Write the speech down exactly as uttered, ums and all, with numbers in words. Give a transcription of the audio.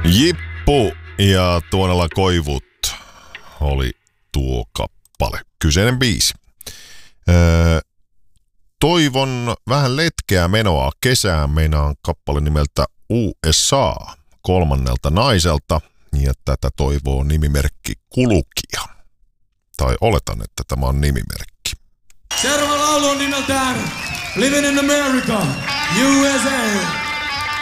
Jippu ja Tuonela Koivut oli tuo kappale. Kyseinen biisi. Öö, toivon vähän letkeää menoa kesään. Meinaan kappale nimeltä U S A kolmannelta naiselta. Ja tätä toivoo nimimerkki Kulukija. Tai oletan, että tämä on nimimerkki. Seuraava laulu on nimeltään Living in America, U S A.